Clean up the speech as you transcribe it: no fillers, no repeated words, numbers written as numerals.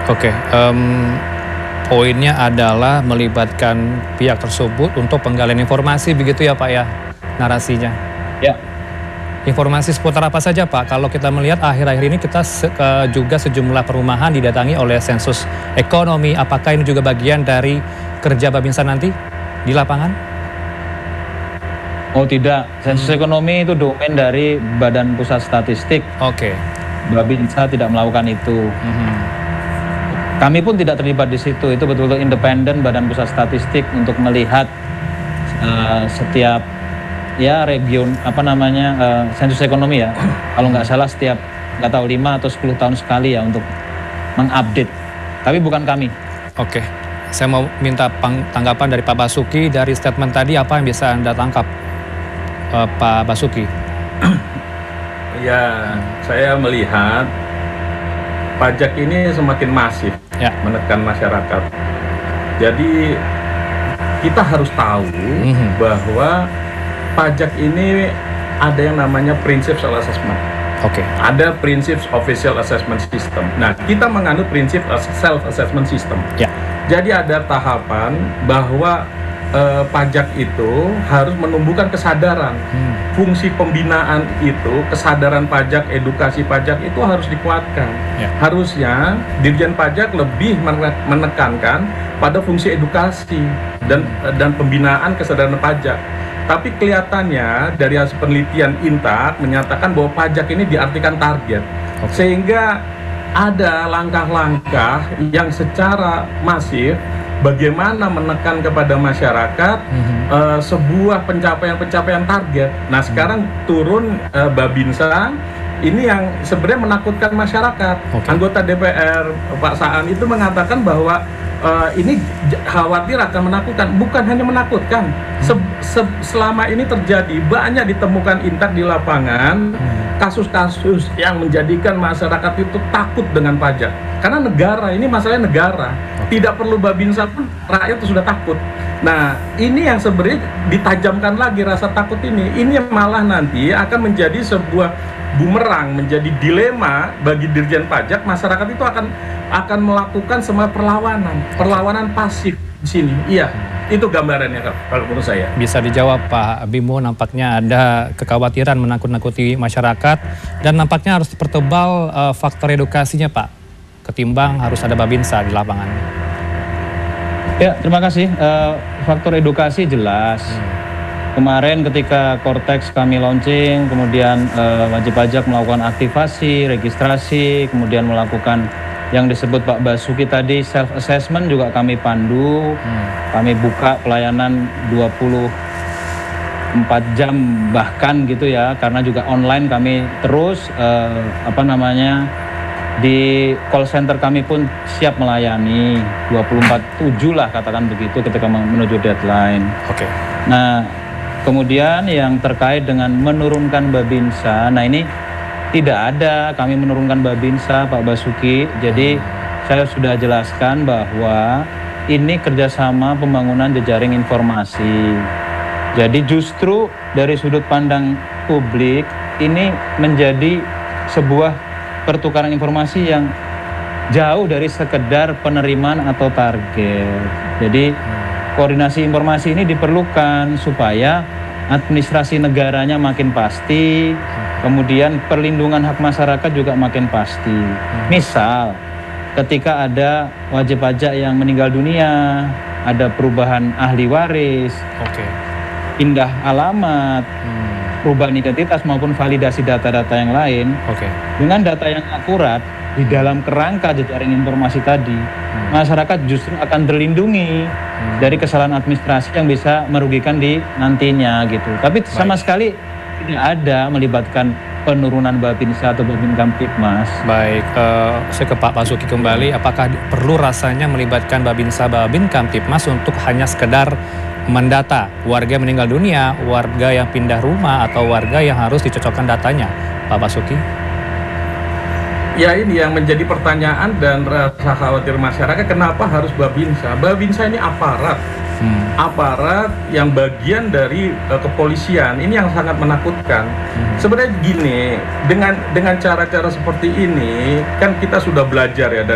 Oke, poinnya adalah melibatkan pihak tersebut untuk penggalian informasi begitu ya Pak ya, narasinya. Ya. Informasi seputar apa saja Pak? Kalau kita melihat akhir-akhir ini kita juga sejumlah perumahan didatangi oleh sensus ekonomi. Apakah ini juga bagian dari kerja Babinsa nanti di lapangan? Oh tidak, sensus ekonomi itu domain dari Badan Pusat Statistik. Oke. Babinsa tidak melakukan itu. Kami pun tidak terlibat di situ. Itu betul-betul independen Badan Pusat Statistik untuk melihat setiap region sensus ekonomi ya. Kalau nggak salah setiap 5 atau 10 tahun sekali ya untuk mengupdate. Tapi bukan kami. Oke, saya mau minta tanggapan dari Pak Basuki dari statement tadi, apa yang bisa Anda tangkap Pak Basuki? Ya, saya melihat pajak ini semakin masif menekan masyarakat. Jadi kita harus tahu bahwa pajak ini ada yang namanya prinsip self-assessment. Oke. Ada prinsip official assessment system. Nah, kita menganut prinsip self-assessment system. Ya. Jadi ada tahapan bahwa pajak itu harus menumbuhkan kesadaran. Fungsi pembinaan itu, kesadaran pajak, edukasi pajak itu harus dikuatkan. Ya. Harusnya Dirjen Pajak lebih menekankan pada fungsi edukasi dan pembinaan kesadaran pajak. Tapi kelihatannya dari hasil penelitian Intak menyatakan bahwa pajak ini diartikan target. Sehingga ada langkah-langkah yang secara masif bagaimana menekan kepada masyarakat sebuah pencapaian target. Nah sekarang turun Babinsa ini yang sebenarnya menakutkan masyarakat. Anggota DPR Pak Saan itu mengatakan bahwa ini khawatir akan menakutkan. Bukan hanya menakutkan, selama ini terjadi banyak ditemukan Intak di lapangan kasus-kasus yang menjadikan masyarakat itu takut dengan pajak. Karena negara, ini masalahnya negara. Tidak perlu Babinsa pun rakyat itu sudah takut. Nah, ini yang sebenarnya ditajamkan lagi rasa takut ini. Ini malah nanti akan menjadi sebuah bumerang, menjadi dilema bagi Dirjen Pajak. Masyarakat itu akan melakukan semua perlawanan pasif di sini. Iya, itu gambarannya kalau menurut saya. Bisa dijawab Pak Bimo, nampaknya ada kekhawatiran menakut-nakuti masyarakat dan nampaknya harus dipertebal faktor edukasinya Pak, ketimbang harus ada Babinsa di lapangan. Ya, terima kasih. Faktor edukasi jelas. Kemarin ketika Cortex kami launching, kemudian wajib pajak melakukan aktivasi, registrasi, kemudian melakukan yang disebut Pak Basuki tadi self-assessment juga kami pandu. Kami buka pelayanan 24 jam bahkan gitu ya, karena juga online kami terus di call center kami pun siap melayani 24/7 lah katakan begitu ketika menuju deadline. Oke. Nah, kemudian yang terkait dengan menurunkan Babinsa, nah ini tidak ada kami menurunkan Babinsa Pak Basuki. Jadi saya sudah jelaskan bahwa ini kerjasama pembangunan jejaring informasi. Jadi justru dari sudut pandang publik ini menjadi sebuah pertukaran informasi yang jauh dari sekedar penerimaan atau target. Jadi koordinasi informasi ini diperlukan supaya administrasi negaranya makin pasti, kemudian perlindungan hak masyarakat juga makin pasti. Misal, ketika ada wajib pajak yang meninggal dunia, ada perubahan ahli waris, pindah alamat, perubahan identitas maupun validasi data-data yang lain, dengan data yang akurat di dalam kerangka jejaring informasi tadi, masyarakat justru akan terlindungi dari kesalahan administrasi yang bisa merugikan di nantinya gitu. Tapi sama sekali tidak ada melibatkan penurunan Babinsa atau Babinkamtibmas. Baik, saya ke Pak Basuki kembali. Apakah perlu rasanya melibatkan Babinsa, Babinkamtibmas untuk hanya sekedar mendata warga yang meninggal dunia, warga yang pindah rumah, atau warga yang harus dicocokkan datanya, Pak Basuki? Ya, ini yang menjadi pertanyaan dan rasa khawatir masyarakat, kenapa harus Babinsa? Babinsa ini aparat, aparat yang bagian dari kepolisian. Ini yang sangat menakutkan. Sebenarnya gini, dengan cara-cara seperti ini kan kita sudah belajar ya